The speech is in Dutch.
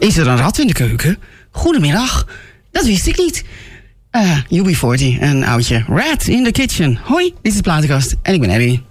Is er een rat in de keuken? Goedemiddag. Dat wist ik niet. UB40, een oudje. Rat in the kitchen. Hoi, dit is de platenkast en ik ben Abby.